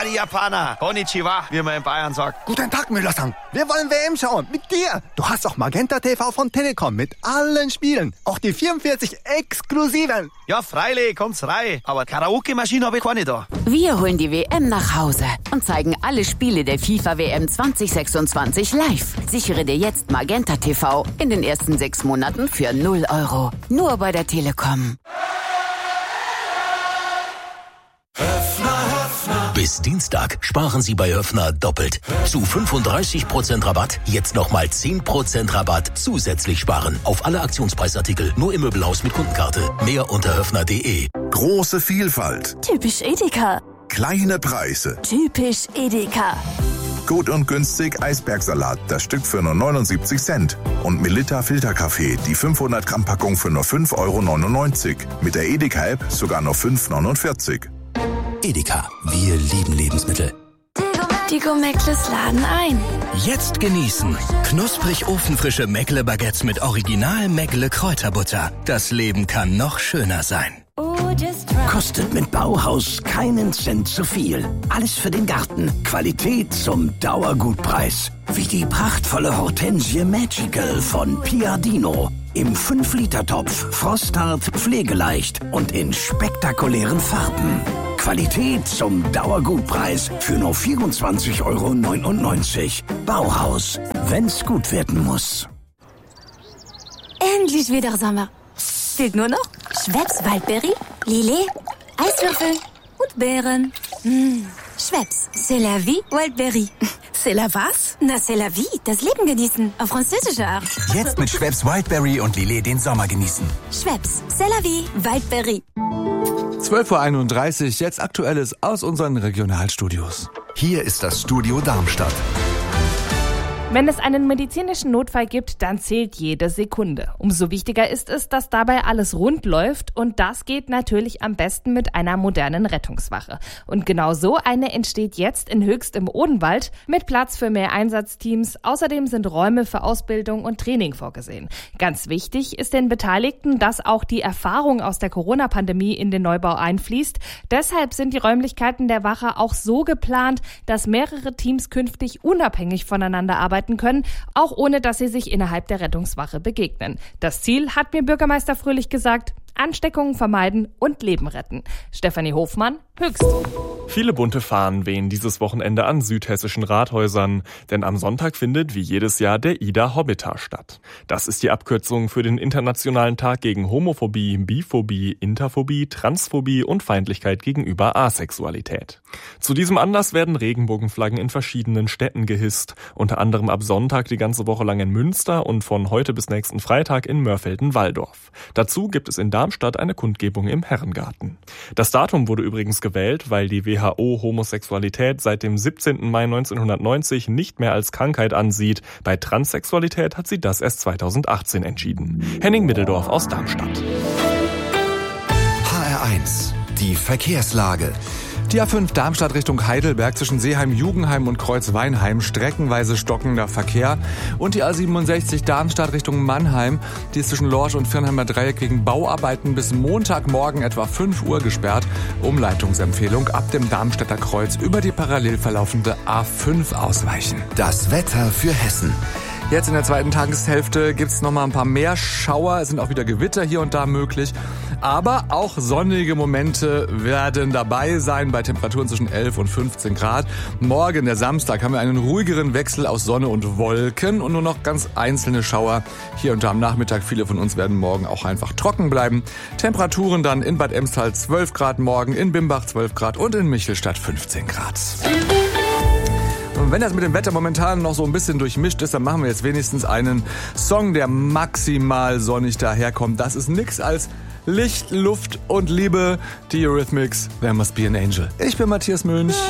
die Japaner. Konnichiwa, wie man in Bayern sagt. Guten Tag, Müller-san. Wir wollen WM schauen. Mit dir. Du hast auch Magenta TV von Telekom mit allen Spielen. Auch die 44 exklusiven. Ja, freilich, kommt's rein. Aber Karaoke-Maschine habe ich keine da. Wir holen die WM nach Hause und zeigen alle Spiele der FIFA-WM 2026 live. Sichere dir jetzt Magenta TV in den ersten 6 Monaten für 0 €. Nur bei der Telekom. Bis Dienstag sparen Sie bei Höffner doppelt. Zu 35% Rabatt, jetzt nochmal 10% Rabatt zusätzlich sparen. Auf alle Aktionspreisartikel, nur im Möbelhaus mit Kundenkarte. Mehr unter höffner.de. Große Vielfalt. Typisch Edeka. Kleine Preise. Typisch Edeka. Gut und günstig Eisbergsalat, das Stück für nur 79 Cent. Und Melitta Filterkaffee, die 500 Gramm Packung für nur 5,99 €. Mit der Edeka-App sogar nur 5,49 €. Edeka, wir lieben Lebensmittel. Die Meckles laden ein. Jetzt genießen. Knusprig ofenfrische Meckle-Baguettes mit Original Meckle-Kräuterbutter. Das Leben kann noch schöner sein. Kostet mit Bauhaus keinen Cent zu viel. Alles für den Garten. Qualität zum Dauergutpreis. Wie die prachtvolle Hortensie Magical von Piadino. Im 5-Liter-Topf, frosthart, pflegeleicht und in spektakulären Farben. Qualität zum Dauergutpreis für nur 24,99 €. Bauhaus, wenn's gut werden muss. Endlich wieder Sommer. Fehlt nur noch Schweppes Waldberry, Lillet, Eiswürfel und Beeren. Schweppes, c'est la vie, Waldberry. C'est la was? Na, c'est la vie, das Leben genießen, auf französische Art. Jetzt mit Schweppes Wildberry und Lillet den Sommer genießen. Schweppes, c'est la vie, Waldberry. 12:31 Uhr, jetzt Aktuelles aus unseren Regionalstudios. Hier ist das Studio Darmstadt. Wenn es einen medizinischen Notfall gibt, dann zählt jede Sekunde. Umso wichtiger ist es, dass dabei alles rund läuft, und das geht natürlich am besten mit einer modernen Rettungswache. Und genau so eine entsteht jetzt in Höchst im Odenwald mit Platz für mehr Einsatzteams. Außerdem sind Räume für Ausbildung und Training vorgesehen. Ganz wichtig ist den Beteiligten, dass auch die Erfahrung aus der Corona-Pandemie in den Neubau einfließt. Deshalb sind die Räumlichkeiten der Wache auch so geplant, dass mehrere Teams künftig unabhängig voneinander arbeiten können, auch ohne dass sie sich innerhalb der Rettungswache begegnen. Das Ziel, hat mir Bürgermeister Fröhlich gesagt: Ansteckungen vermeiden und Leben retten. Stefanie Hofmann, Höchst. Viele bunte Fahnen wehen dieses Wochenende an südhessischen Rathäusern, denn am Sonntag findet wie jedes Jahr der Ida Hobbita statt. Das ist die Abkürzung für den Internationalen Tag gegen Homophobie, Biphobie, Interphobie, Transphobie und Feindlichkeit gegenüber Asexualität. Zu diesem Anlass werden Regenbogenflaggen in verschiedenen Städten gehisst, unter anderem ab Sonntag die ganze Woche lang in Münster und von heute bis nächsten Freitag in Mörfelden-Walldorf. Dazu gibt es in Darmstadt eine Kundgebung im Herrengarten. Das Datum wurde übrigens gewählt, weil die WHO Homosexualität seit dem 17. Mai 1990 nicht mehr als Krankheit ansieht. Bei Transsexualität hat sie das erst 2018 entschieden. Henning Middeldorf aus Darmstadt. HR1, die Verkehrslage. Die A5 Darmstadt Richtung Heidelberg zwischen Seeheim, Jugendheim und Kreuzweinheim, streckenweise stockender Verkehr. Und die A67 Darmstadt Richtung Mannheim, die ist zwischen Lorsch und Viernheimer Dreieck wegen Bauarbeiten bis Montagmorgen etwa 5 Uhr gesperrt. Umleitungsempfehlung: ab dem Darmstädter Kreuz über die parallel verlaufende A5 ausweichen. Das Wetter für Hessen. Jetzt in der zweiten Tageshälfte gibt's noch mal ein paar mehr Schauer. Es sind auch wieder Gewitter hier und da möglich. Aber auch sonnige Momente werden dabei sein bei Temperaturen zwischen 11 und 15 Grad. Morgen, der Samstag, haben wir einen ruhigeren Wechsel aus Sonne und Wolken und nur noch ganz einzelne Schauer hier und da am Nachmittag. Viele von uns werden morgen auch einfach trocken bleiben. Temperaturen dann in Bad Emstal 12 Grad morgen, in Bimbach 12 Grad und in Michelstadt 15 Grad. Und wenn das mit dem Wetter momentan noch so ein bisschen durchmischt ist, dann machen wir jetzt wenigstens einen Song, der maximal sonnig daherkommt. Das ist nix als Licht, Luft und Liebe. Die Eurythmics, There Must Be an Angel. Ich bin Matthias Mönch.